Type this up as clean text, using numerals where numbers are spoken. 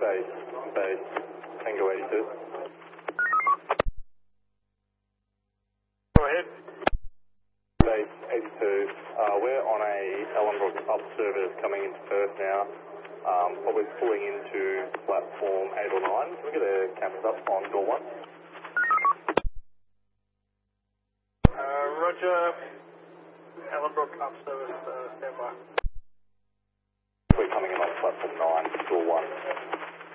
base, Tango 82. Go ahead. Base 82, we're on a Ellenbrook up service coming into Perth now, probably pulling into platform 8 or 9. Can we get the cameras up on door 1? Roger. Ellenbrook up service, standby. We're coming in on platform 9, door 1.